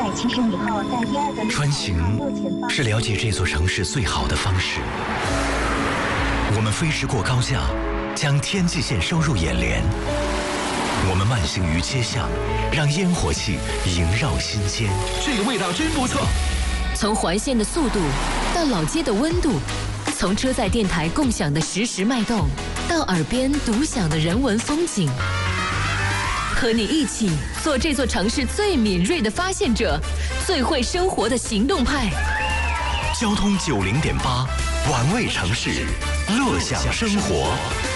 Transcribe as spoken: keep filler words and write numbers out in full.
七十米后在第二个穿行是了解这座城市最好的方式。我们飞驰过高架，将天际线收入眼帘。我们慢行于街巷，让烟火气萦绕心间。 这个味道真不错。 从环线的速度到老街的温度，从车载电台共享的实时脉动，到耳边独享的人文风景，和你一起做这座城市最敏锐的发现者，最会生活的行动派。 交通九零点八，玩味城市，乐享生活。